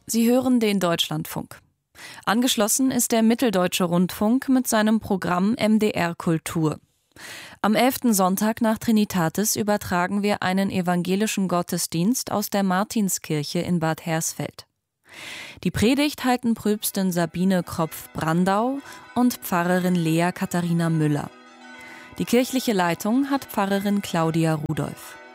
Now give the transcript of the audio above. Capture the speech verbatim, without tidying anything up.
Sie hören den Deutschlandfunk. Angeschlossen ist der Mitteldeutsche Rundfunk mit seinem Programm M D R Kultur. Am elften Sonntag nach Trinitatis übertragen wir einen evangelischen Gottesdienst aus der Martinskirche in Bad Hersfeld. Die Predigt halten Pröpstin Sabine Kropf-Brandau und Pfarrerin Lea Katharina Müller. Die kirchliche Leitung hat Pfarrerin Claudia Rudolph.